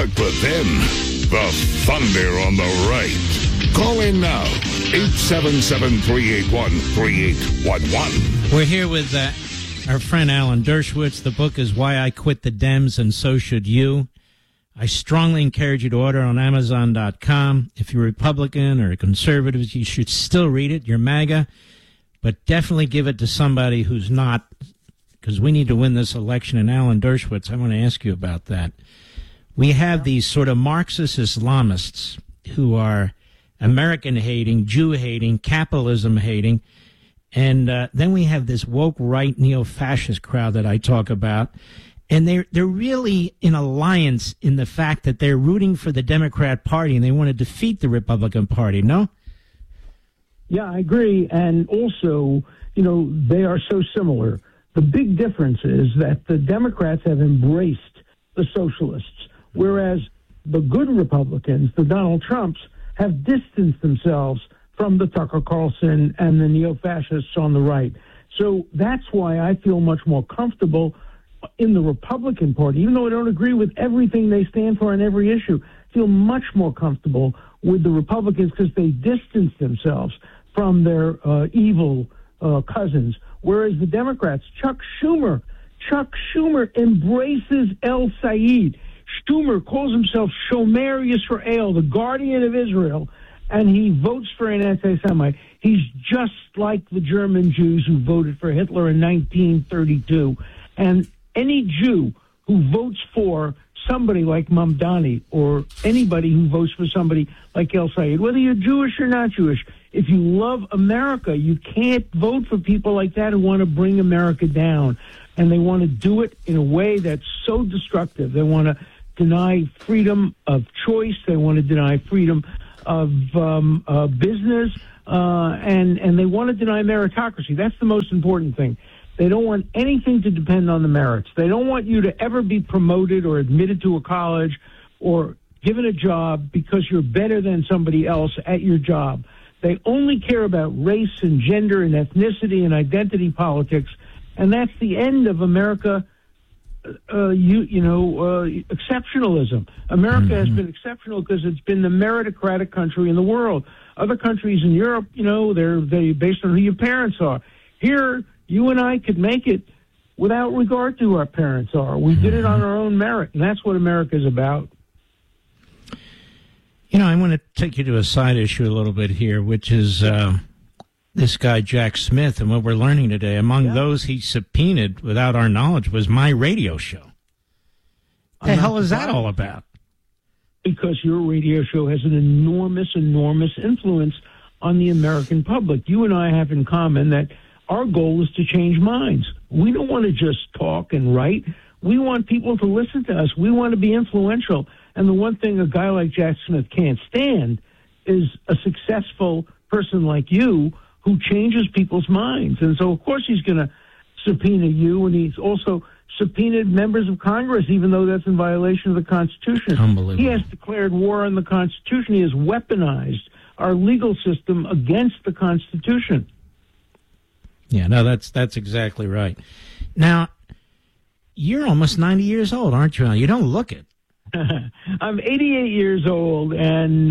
but then the thunder on the right. Call in now, 877-381-3811. We're here with our friend Alan Dershowitz. The book is Why I Quit the Dems and So Should You. I strongly encourage you to order on Amazon.com. If you're a Republican or a conservative, you should still read it. You're MAGA. But definitely give it to somebody who's not, because we need to win this election. And Alan Dershowitz, I want to ask you about that. We have these sort of Marxist Islamists who are American-hating, Jew-hating, capitalism-hating. And then we have this woke right neo-fascist crowd that I talk about. And they're really in alliance in the fact that they're rooting for the Democrat Party and they want to defeat the Republican Party, no? Yeah, I agree. And also, they are so similar. The big difference is that the Democrats have embraced the socialists, whereas the good Republicans, the Donald Trumps, have distanced themselves from the Tucker Carlson and the neo-fascists on the right. So that's why I feel much more comfortable in the Republican Party, even though I don't agree with everything they stand for on every issue. I feel much more comfortable with the Republicans because they distance themselves from their evil cousins. Whereas the Democrats, Chuck Schumer embraces El Sayed. Schumer calls himself Shomer Yisrael, the guardian of Israel, and he votes for an anti-Semite. He's just like the German Jews who voted for Hitler in 1932. And any Jew who votes for somebody like Mamdani or anybody who votes for somebody like El Sayed, whether you're Jewish or not Jewish, if you love America, you can't vote for people like that who want to bring America down. And they want to do it in a way that's so destructive. They want to deny freedom of choice. They want to deny freedom of business. And they want to deny meritocracy. That's the most important thing. They don't want anything to depend on the merits. They don't want you to ever be promoted or admitted to a college or given a job because you're better than somebody else at your job. They only care about race and gender and ethnicity and identity politics, and that's the end of America. Exceptionalism. America has been exceptional because it's been the meritocratic country in the world. Other countries in Europe, they're based on who your parents are. Here, you and I could make it without regard to who our parents are. We did it on our own merit, and that's what America is about. I want to take you to a side issue a little bit here, which is this guy, Jack Smith, and what we're learning today. Among those he subpoenaed without our knowledge was my radio show. The hell is that all about? Because your radio show has an enormous influence on the American public. You and I have in common that our goal is to change minds. We don't want to just talk and write. We want people to listen to us. We want to be influential. And the one thing a guy like Jack Smith can't stand is a successful person like you who changes people's minds. And so, of course, he's going to subpoena you, and he's also subpoenaed members of Congress, even though that's in violation of the Constitution. Unbelievable. He has declared war on the Constitution. He has weaponized our legal system against the Constitution. Yeah, no, that's exactly right. Now, you're almost 90 years old, aren't you? You don't look it. I'm 88 years old, and,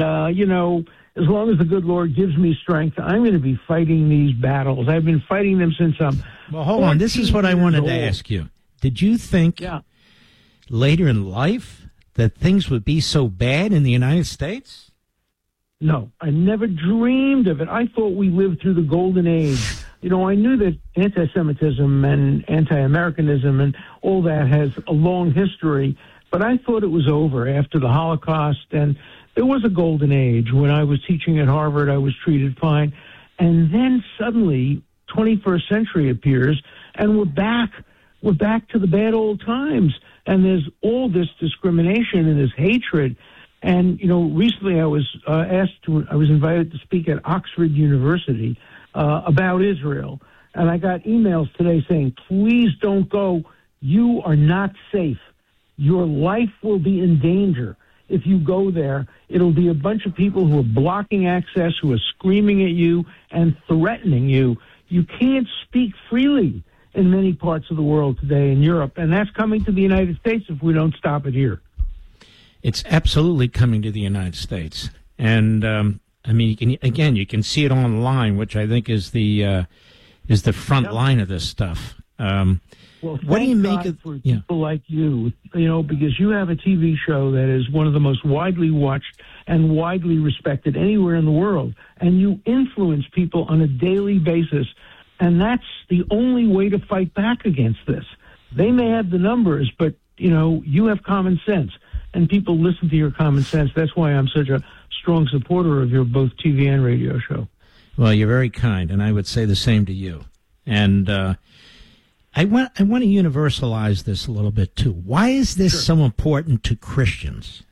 as long as the good Lord gives me strength, I'm going to be fighting these battles. I've been fighting them since I'm Well, hold on. This is what I wanted to ask you. Did you think later in life that things would be so bad in the United States? No, I never dreamed of it. I thought we lived through the golden age. I knew that anti-Semitism and anti-Americanism and all that has a long history, but I thought it was over after the Holocaust, and there was a golden age. When I was teaching at Harvard, I was treated fine. And then suddenly, 21st century appears, and we're back to the bad old times. And there's all this discrimination and this hatred. And, recently I was I was invited to speak at Oxford University about Israel. And I got emails today saying, please don't go. You are not safe. Your life will be in danger. If you go there, it'll be a bunch of people who are blocking access, who are screaming at you and threatening you. You can't speak freely in many parts of the world today in Europe, and that's coming to the United States if we don't stop it here. It's absolutely coming to the United States. And, I mean, you can see it online, which I think is the front line of this stuff. Well, what do you make of people like you, because you have a TV show that is one of the most widely watched and widely respected anywhere in the world, and you influence people on a daily basis, and that's the only way to fight back against this. They may have the numbers, but, you have common sense, and people listen to your common sense. That's why I'm such a strong supporter of your both TV and radio show. Well, you're very kind, and I would say the same to you. And I want to universalize this a little bit, too. Why is this so important to Christians?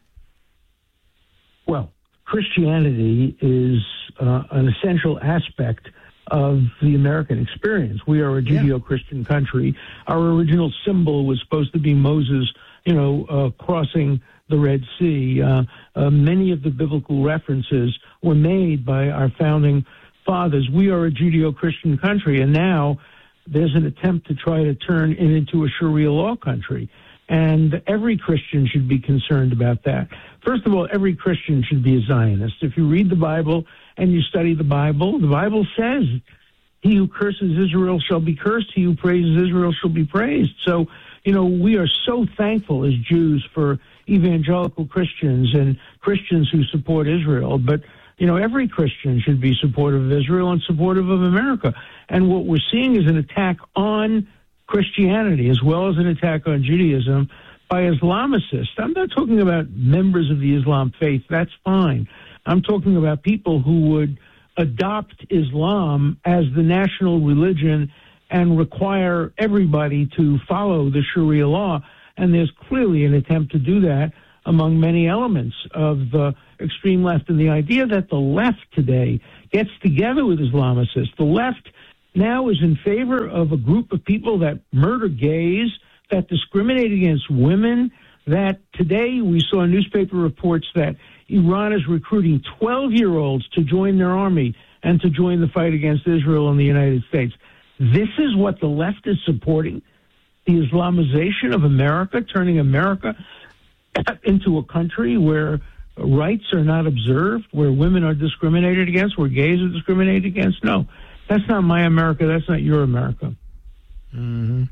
Well, Christianity is an essential aspect of the American experience. We are a Judeo-Christian country. Our original symbol was supposed to be Moses, crossing the Red Sea. Many of the biblical references were made by our founding fathers. We are a Judeo-Christian country, and now there's an attempt to try to turn it into a Sharia law country. And every Christian should be concerned about that. First of all, every Christian should be a Zionist. If you read the Bible and you study the Bible says, he who curses Israel shall be cursed, he who praises Israel shall be praised. So, we are so thankful as Jews for evangelical Christians and Christians who support Israel. But, every Christian should be supportive of Israel and supportive of America. And what we're seeing is an attack on Christianity as well as an attack on Judaism by Islamicists. I'm not talking about members of the Islam faith. That's fine. I'm talking about people who would adopt Islam as the national religion and require everybody to follow the Sharia law. And there's clearly an attempt to do that among many elements of the extreme left. And the idea that the left today gets together with Islamicists, the left now is in favor of a group of people that murder gays, that discriminate against women, that today we saw newspaper reports that Iran is recruiting 12-year-olds to join their army and to join the fight against Israel and the United States. This is what the left is supporting, the Islamization of America, turning America into a country where rights are not observed, where women are discriminated against, where gays are discriminated against. No, that's not my America. That's not your America. Mm-hmm.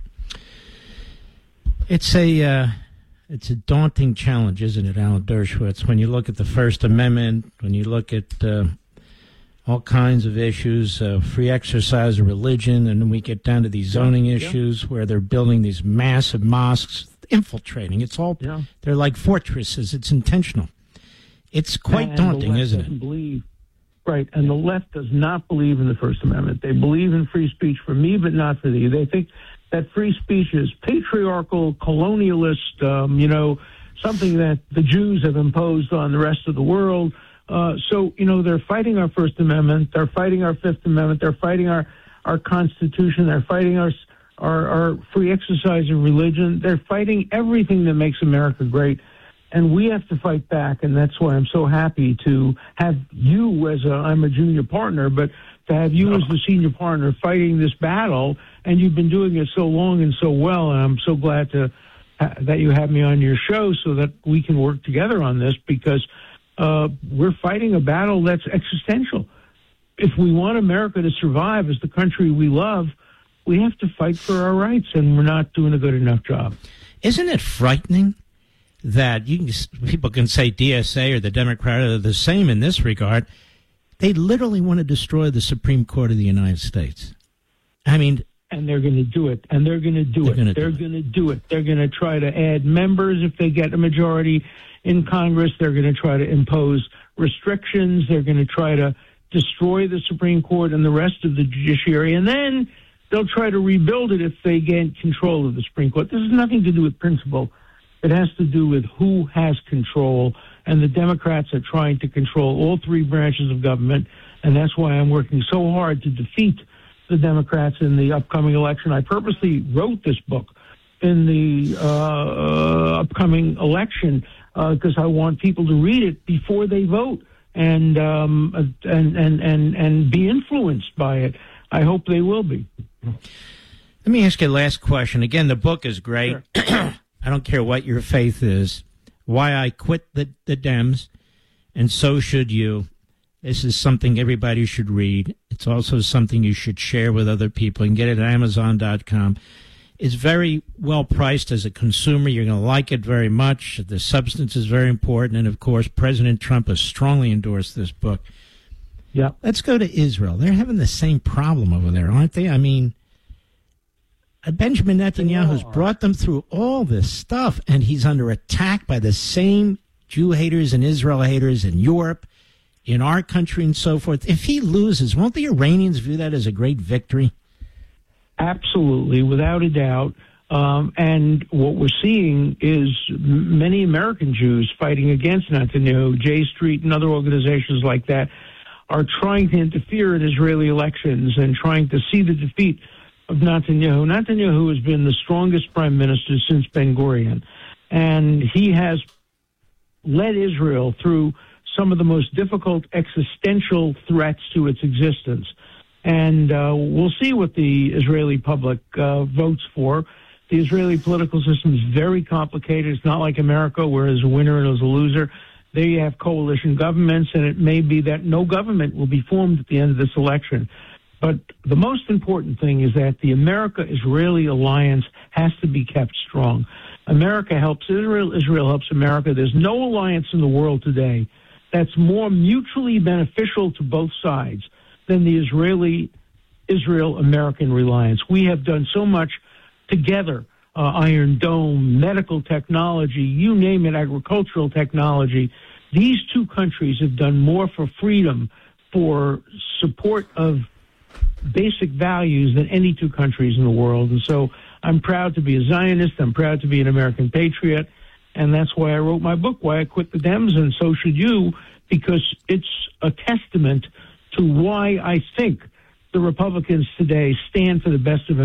It's a daunting challenge, isn't it, Alan Dershowitz? When you look at the First Amendment, when you look at all kinds of issues, free exercise of religion, and then we get down to these zoning issues where they're building these massive mosques, infiltrating. It's all they're like fortresses. It's intentional. It's quite daunting, isn't it? Right, and the left does not believe in the First Amendment. They believe in free speech for me, but not for thee. They think that free speech is patriarchal, colonialist, something that the Jews have imposed on the rest of the world. So, they're fighting our First Amendment. They're fighting our Fifth Amendment. They're fighting our Constitution. They're fighting our free exercise of religion. They're fighting everything that makes America great. And we have to fight back, and that's why I'm so happy to have you I'm a junior partner, but to have you as the senior partner fighting this battle, and you've been doing it so long and so well, and I'm so glad that you have me on your show so that we can work together on this, because we're fighting a battle that's existential. If we want America to survive as the country we love, we have to fight for our rights, and we're not doing a good enough job. Isn't it frightening that people can say DSA or the Democrat are the same in this regard? They literally want to destroy the Supreme Court of the United States. I mean, and they're going to do it. And they're going to do it. They're going to do it. They're going to try to add members if they get a majority in Congress. They're going to try to impose restrictions. They're going to try to destroy the Supreme Court and the rest of the judiciary. And then they'll try to rebuild it if they gain control of the Supreme Court. This has nothing to do with principle. It has to do with who has control, and the Democrats are trying to control all three branches of government, and that's why I'm working so hard to defeat the Democrats in the upcoming election. I purposely wrote this book in the upcoming election because I want people to read it before they vote and be influenced by it. I hope they will be. Let me ask you a last question. Again, the book is great. Sure. I don't care what your faith is. Why I Quit the Dems, and So Should You. This is something everybody should read. It's also something you should share with other people. You can get it at Amazon.com. It's very well priced as a consumer. You're going to like it very much. The substance is very important. And, of course, President Trump has strongly endorsed this book. Yeah. Let's go to Israel. They're having the same problem over there, aren't they? I mean, Benjamin Netanyahu's brought them through all this stuff, and he's under attack by the same Jew haters and Israel haters in Europe, in our country, and so forth. If he loses, won't the Iranians view that as a great victory? Absolutely, without a doubt. And what we're seeing is many American Jews fighting against Netanyahu, J Street and other organizations like that, are trying to interfere in Israeli elections and trying to see the defeat of Netanyahu. Netanyahu has been the strongest prime minister since Ben-Gurion, and he has led Israel through some of the most difficult existential threats to its existence. And we'll see what the Israeli public votes for. The Israeli political system is very complicated. It's not like America, where there's a winner and there's a loser. There you have coalition governments, and it may be that no government will be formed at the end of this election. But the most important thing is that the America-Israeli alliance has to be kept strong. America helps Israel, Israel helps America. There's no alliance in the world today that's more mutually beneficial to both sides than the Israel-American reliance. We have done so much together, Iron Dome, medical technology, you name it, agricultural technology. These two countries have done more for freedom, for support of basic values than any two countries in the world. And so I'm proud to be a Zionist. I'm proud to be an American patriot. And that's why I wrote my book, Why I Quit the Dems, and So Should You, because it's a testament to why I think the Republicans today stand for the best of